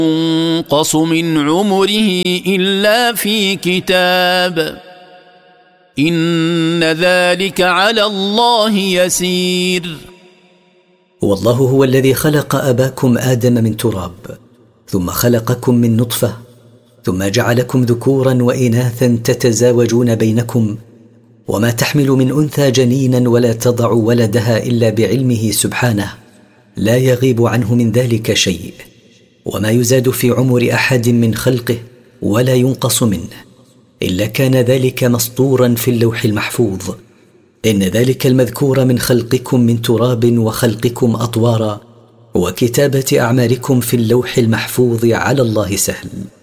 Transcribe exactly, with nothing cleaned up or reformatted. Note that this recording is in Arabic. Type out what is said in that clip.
ينقص من عمره إلا في كتاب إن ذلك على الله يسير. والله هو الذي خلق أباكم آدم من تراب، ثم خلقكم من نطفة، ثم جعلكم ذكورا وإناثا تتزاوجون بينكم، وما تحمل من أنثى جنينا ولا تضع ولدها إلا بعلمه سبحانه، لا يغيب عنه من ذلك شيء، وما يزاد في عمر أحد من خلقه ولا ينقص منه إلا كان ذلك مسطورا في اللوح المحفوظ. إن ذلك المذكور من خلقكم من تراب وخلقكم أطوارا وكتابة أعماركم في اللوح المحفوظ على الله سهل.